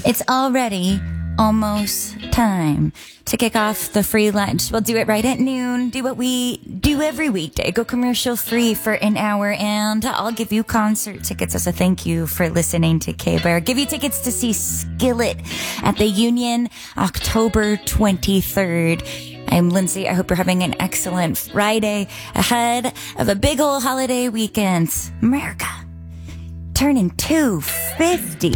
It's already almost time to kick off the free lunch. We'll do it right at noon. Do what we do every weekday. Go commercial free for an hour, and I'll give you concert tickets as a thank you for listening to K-Bear. Give you tickets to see Skillet at the Union October 23rd. I'm Lindsay. I hope you're having an excellent Friday ahead of a big old holiday weekend. America turning 250.